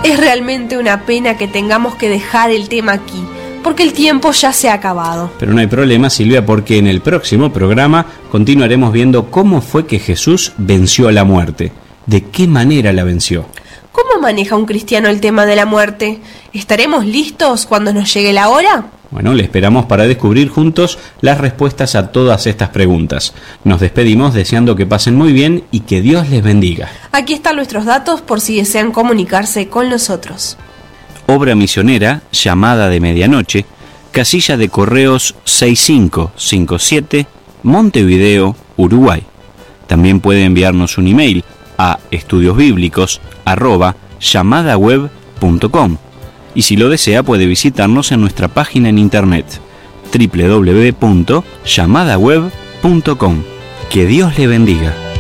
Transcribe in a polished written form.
Es realmente una pena que tengamos que dejar el tema aquí, porque el tiempo ya se ha acabado. Pero no hay problema, Silvia, porque en el próximo programa continuaremos viendo cómo fue que Jesús venció a la muerte. ¿De qué manera la venció? ¿Cómo maneja un cristiano el tema de la muerte? ¿Estaremos listos cuando nos llegue la hora? Bueno, le esperamos para descubrir juntos las respuestas a todas estas preguntas. Nos despedimos deseando que pasen muy bien y que Dios les bendiga. Aquí están nuestros datos por si desean comunicarse con nosotros. Obra misionera, Llamada de Medianoche, casilla de correos 6557, Montevideo, Uruguay. También puede enviarnos un email a estudiosbiblicos@llamadaweb.com. Y si lo desea puede visitarnos en nuestra página en internet www.llamadaweb.com. Que Dios le bendiga.